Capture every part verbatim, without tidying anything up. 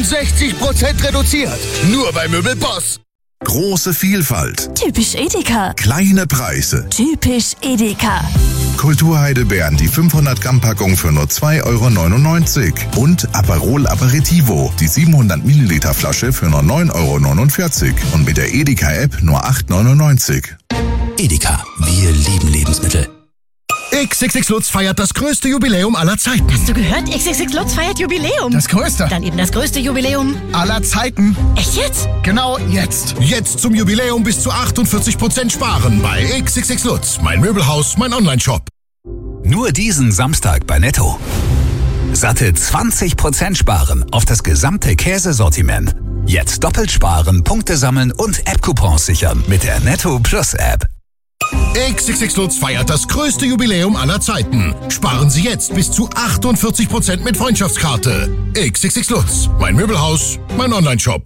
sechzig Prozent reduziert. Nur bei Möbelboss. Große Vielfalt. Typisch Edeka. Kleine Preise. Typisch Edeka. Kulturheidelbeeren, die fünfhundert Gramm Packung für nur zwei Euro neunundneunzig. Und Aperol Aperitivo, die siebenhundert Milliliter Flasche für nur neun Euro neunundvierzig. Und mit der Edeka-App nur acht Euro neunundneunzig. Edeka, wir lieben Lebensmittel. X X X Lutz feiert das größte Jubiläum aller Zeiten. Hast du gehört? X X X Lutz feiert Jubiläum. Das größte? Dann eben das größte Jubiläum aller Zeiten. Echt jetzt? Genau jetzt. Jetzt zum Jubiläum bis zu achtundvierzig Prozent sparen bei X X X Lutz. Mein Möbelhaus, mein Onlineshop. Nur diesen Samstag bei Netto. Satte zwanzig Prozent sparen auf das gesamte Käsesortiment. Jetzt doppelt sparen, Punkte sammeln und App-Coupons sichern mit der Netto Plus App. X X X Lutz feiert das größte Jubiläum aller Zeiten. Sparen Sie jetzt bis zu achtundvierzig Prozent mit Freundschaftskarte. X X X Lutz, mein Möbelhaus, mein Onlineshop.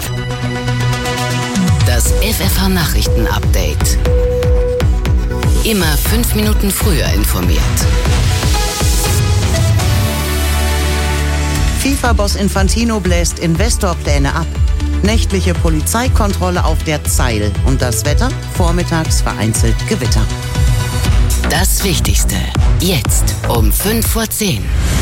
Das F F H-Nachrichten-Update. Immer fünf Minuten früher informiert. FIFA-Boss Infantino bläst Investorpläne ab. Nächtliche Polizeikontrolle auf der Zeil. Und das Wetter? Vormittags vereinzelt Gewitter. Das Wichtigste. Jetzt um fünf vor zehn.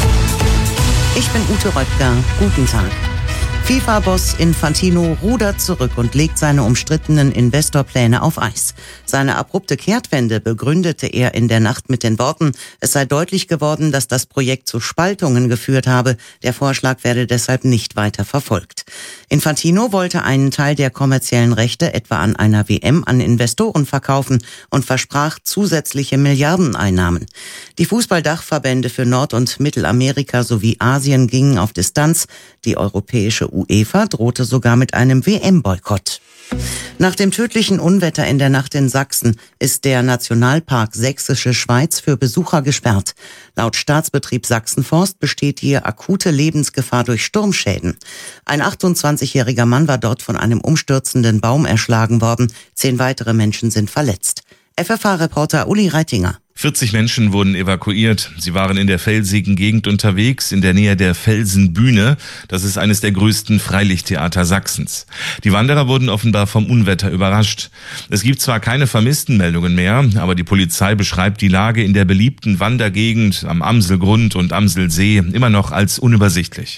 Ich bin Ute Röttger. Guten Tag. FIFA-Boss Infantino rudert zurück und legt seine umstrittenen Investorpläne auf Eis. Seine abrupte Kehrtwende begründete er in der Nacht mit den Worten, es sei deutlich geworden, dass das Projekt zu Spaltungen geführt habe. Der Vorschlag werde deshalb nicht weiter verfolgt. Infantino wollte einen Teil der kommerziellen Rechte etwa an einer W M an Investoren verkaufen und versprach zusätzliche Milliardeneinnahmen. Die Fußballdachverbände für Nord- und Mittelamerika sowie Asien gingen auf Distanz. Die europäische UEFA drohte sogar mit einem W M-Boykott. Nach dem tödlichen Unwetter in der Nacht in Sachsen ist der Nationalpark Sächsische Schweiz für Besucher gesperrt. Laut Staatsbetrieb Sachsenforst besteht hier akute Lebensgefahr durch Sturmschäden. Ein achtundzwanzigjähriger Mann war dort von einem umstürzenden Baum erschlagen worden. Zehn weitere Menschen sind verletzt. F F H-Reporter Uli Reitinger. vierzig Menschen wurden evakuiert. Sie waren in der felsigen Gegend unterwegs, in der Nähe der Felsenbühne. Das ist eines der größten Freilichttheater Sachsens. Die Wanderer wurden offenbar vom Unwetter überrascht. Es gibt zwar keine Vermisstenmeldungen mehr, aber die Polizei beschreibt die Lage in der beliebten Wandergegend am Amselgrund und Amselsee immer noch als unübersichtlich.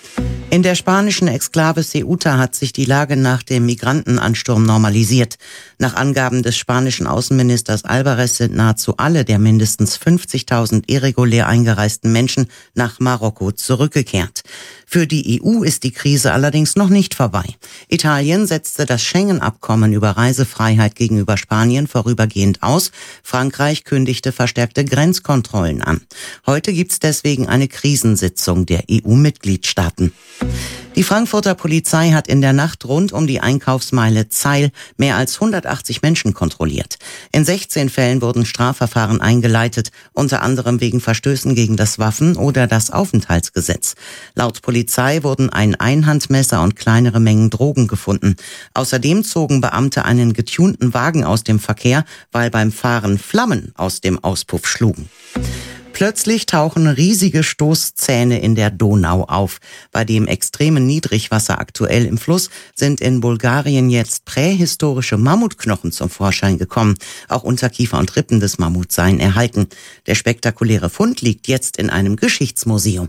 In der spanischen Exklave Ceuta hat sich die Lage nach dem Migrantenansturm normalisiert. Nach Angaben des spanischen Außenministers Alvarez sind nahezu alle der mindestens fünfzigtausend irregulär eingereisten Menschen nach Marokko zurückgekehrt. Für die E U ist die Krise allerdings noch nicht vorbei. Italien setzte das Schengen-Abkommen über Reisefreiheit gegenüber Spanien vorübergehend aus. Frankreich kündigte verstärkte Grenzkontrollen an. Heute gibt's deswegen eine Krisensitzung der E U-Mitgliedstaaten. Die Frankfurter Polizei hat in der Nacht rund um die Einkaufsmeile Zeil mehr als hundertachtzig Menschen kontrolliert. In sechzehn Fällen wurden Strafverfahren eingeleitet, unter anderem wegen Verstößen gegen das Waffen- oder das Aufenthaltsgesetz. Laut Polizei wurden ein Einhandmesser und kleinere Mengen Drogen gefunden. Außerdem zogen Beamte einen getunten Wagen aus dem Verkehr, weil beim Fahren Flammen aus dem Auspuff schlugen. Plötzlich tauchen riesige Stoßzähne in der Donau auf. Bei dem extremen Niedrigwasser aktuell im Fluss sind in Bulgarien jetzt prähistorische Mammutknochen zum Vorschein gekommen. Auch Unterkiefer und Rippen des Mammuts seien erhalten. Der spektakuläre Fund liegt jetzt in einem Geschichtsmuseum.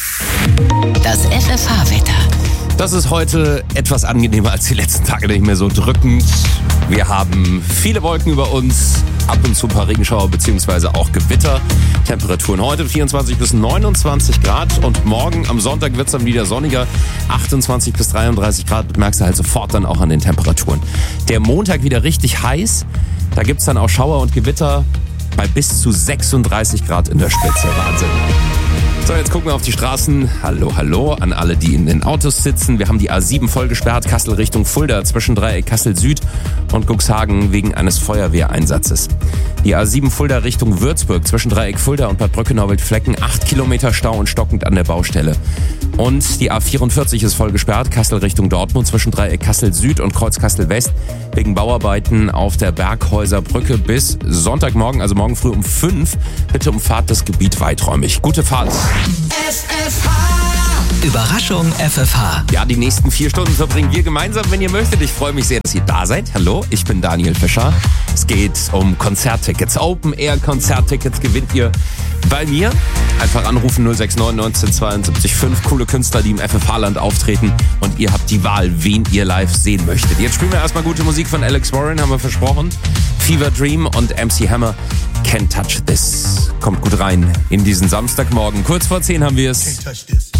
Das F F H-Wetter. Das ist heute etwas angenehmer als die letzten Tage, nicht mehr so drückend. Wir haben viele Wolken über uns, ab und zu ein paar Regenschauer bzw. auch Gewitter. Temperaturen heute vierundzwanzig bis neunundzwanzig Grad und morgen am Sonntag wird es dann wieder sonniger, achtundzwanzig bis dreiunddreißig Grad. Das merkst du halt sofort dann auch an den Temperaturen. Der Montag wieder richtig heiß, da gibt es dann auch Schauer und Gewitter bei bis zu sechsunddreißig Grad in der Spitze. Wahnsinn. So, jetzt gucken wir auf die Straßen. Hallo, hallo an alle, die in den Autos sitzen. Wir haben die A sieben voll gesperrt, Kassel Richtung Fulda, zwischen Dreieck Kassel Süd und Cuxhagen wegen eines Feuerwehreinsatzes. Die A sieben Fulda Richtung Würzburg, zwischen Dreieck Fulda und Bad Brückenau-Wildflecken, acht Kilometer Stau und stockend an der Baustelle. Und die A vierundvierzig ist voll gesperrt, Kassel Richtung Dortmund, zwischen Dreieck Kassel Süd und Kreuz Kassel West, wegen Bauarbeiten auf der Berghäuser Brücke bis Sonntagmorgen, also morgen früh um fünf. Bitte umfahrt das Gebiet weiträumig. Gute Fahrt. F F H Überraschung F F H. Ja, die nächsten vier Stunden verbringen wir gemeinsam, wenn ihr möchtet. Ich freue mich sehr, dass ihr da seid. Hallo, ich bin Daniel Fischer. Es geht um Konzerttickets. Open-Air-Konzerttickets gewinnt ihr bei mir. Einfach anrufen null sechs neun neunzehn fünf. Coole Künstler, die im F F H-Land auftreten. Und ihr habt die Wahl, wen ihr live sehen möchtet. Jetzt spielen wir erstmal gute Musik von Alex Warren, haben wir versprochen. Fever Dream und M C Hammer. Can't Touch This. Kommt gut rein in diesen Samstagmorgen. Kurz vor zehn haben wir es. Can't touch this.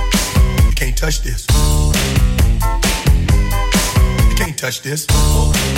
You can't touch this. You can't touch this.